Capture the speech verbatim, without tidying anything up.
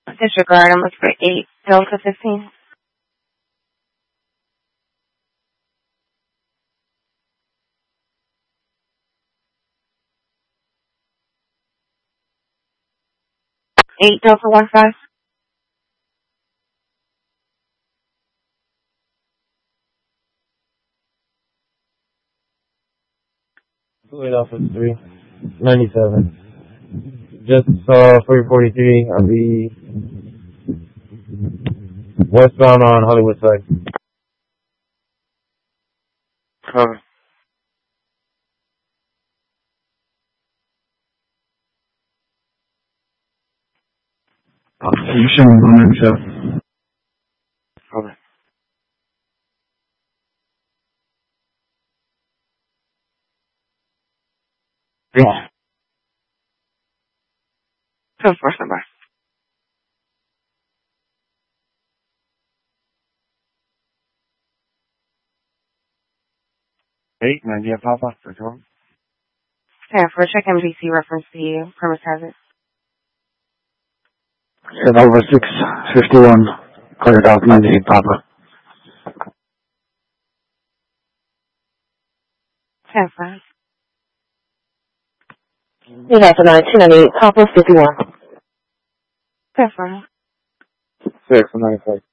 Disregard. I'm looking for eight Delta fifteen. Eight Delta one five. Fluid Alpha three ninety-seven. Just saw three forty-three on the westbound on Hollywood side. Cover. You show me one and show. Cover. Yeah. Phone first number. Eight, nine, yeah, Papa, for sure. Yeah, for a check M D C reference to you. Premise has it. Set over six fifty-one. Cleared out ninety-eight, Papa. Ten five. You have a nineteen ninety-eight, Papa fifty-one. Ten five. Six, ninety-five.